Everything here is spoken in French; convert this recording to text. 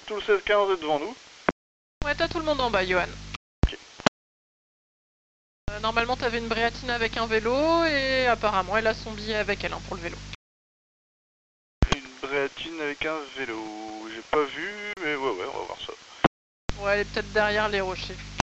tout le 16-15 est devant nous. Ouais, t'as tout le monde en bas, Johan. Ok. Normalement, t'avais une Bréatine avec un vélo, et apparemment, elle a son billet avec elle pour le vélo. Une Bréatine avec un vélo. J'ai pas vu, mais ouais, on va voir ça. Ouais, elle est peut-être derrière les rochers.